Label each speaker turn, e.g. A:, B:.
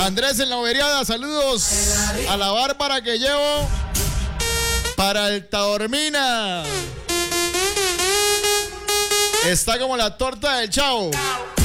A: Andrés en la Uberiada, saludos a la Bárbara que llevo para el Taormina. Está como la torta del Chavo.